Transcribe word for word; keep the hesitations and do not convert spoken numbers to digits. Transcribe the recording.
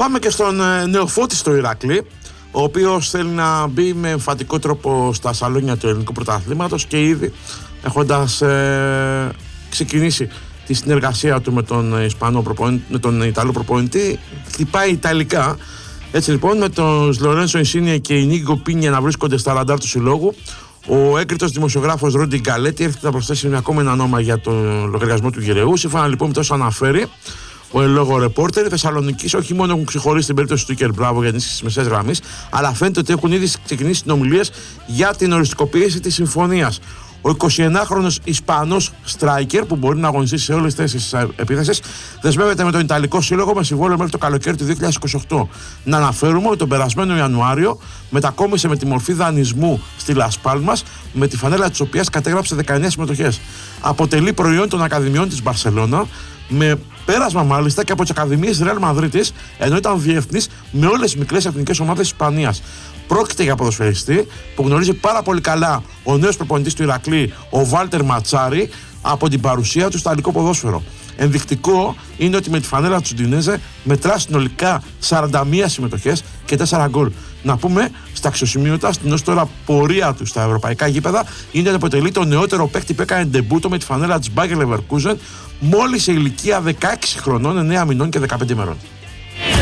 Πάμε και στον Νεοφώτη στο Ηράκλειο, ο οποίος θέλει να μπει με εμφατικό τρόπο στα σαλόνια του ελληνικού πρωταθλήματος και ήδη έχοντας ε, ξεκινήσει τη συνεργασία του με τον, Ισπανό προπονητή, με τον Ιταλό προπονητή, χτυπάει Ιταλικά. Έτσι λοιπόν, με τον Λορένσο Ινσίνιε και η Νίκο Πίνια να βρίσκονται στα ραντάρ του συλλόγου, ο έγκριτος δημοσιογράφος Ρόντι Γκαλέτη έρχεται να προσθέσει ακόμα ένα όνομα για τον λογαριασμό του Γεραιού. Σύμφωνα λοιπόν με τόσο αναφέρει ο εν λόγω ρεπόρτερ, οι Θεσσαλονικοί όχι μόνο έχουν ξεχωρίσει την περίπτωση του Κερ Μπράβο για ενίσχυση τη μεσαίας γραμμής, αλλά φαίνεται ότι έχουν ήδη ξεκινήσει συνομιλίες για την οριστικοποίηση της συμφωνίας. Ο εικοσιενάχρονος Ισπανός στράικερ, που μπορεί να αγωνιστεί σε όλες τις θέσεις επίθεσης, δεσμεύεται με τον Ιταλικό Σύλλογο με συμβόλαιο μέχρι το καλοκαίρι του δύο χιλιάδες είκοσι οκτώ. Να αναφέρουμε ότι τον περασμένο Ιανουάριο μετακόμισε με τη μορφή δανεισμού στη Λας Πάλμας, με τη φανέλα της οποίας κατέγραψε δεκαεννέα συμμετοχές. Αποτελεί προϊόν των Ακαδημιών της Μπαρσελόνα, με πέρασμα μάλιστα και από τις Ακαδημίες Ρεάλ Μαδρίτης, ενώ ήταν διεθνής με όλες τις μικρές εθνικές ομάδες της Ισπανίας. Πρόκειται για ποδοσφαιριστή που γνωρίζει πάρα πολύ καλά ο νέος προπονητής του Ηρακλείου, ο Βάλτερ Ματσάρη, από την παρουσία του στο ιταλικό ποδόσφαιρο. Ενδεικτικό είναι ότι με τη φανέλα του Ουντινέζε μετρά συνολικά σαράντα μία συμμετοχές και τέσσερα γκολ. Να πούμε στα αξιοσημείωτα, στην ως τώρα πορεία του στα ευρωπαϊκά γήπεδα, είναι ότι αποτελεί το νεότερο παίκτη που έκανε ντεμπούτο με τη φανέλα της Bayer Leverkusen μόλις σε ηλικία δεκαέξι χρονών, εννέα μηνών και δεκαπέντε ημερών.